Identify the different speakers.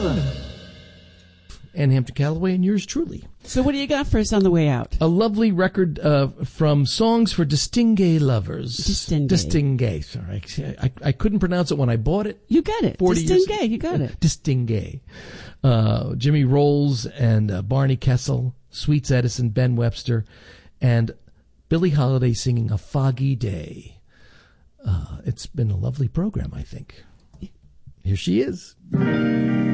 Speaker 1: Ann Hampton Callaway and yours truly.
Speaker 2: So what do you got for us on the way out?
Speaker 1: A lovely record from Songs for Distingué Lovers.
Speaker 2: Distingué.
Speaker 1: Sorry. I couldn't pronounce it when I bought it.
Speaker 2: You got it. Distingué. You got it.
Speaker 1: Distingué. Jimmy Rolls and Barney Kessel, Sweets Edison, Ben Webster, and Billie Holiday singing A Foggy Day. It's been a lovely program, I think. Here she is.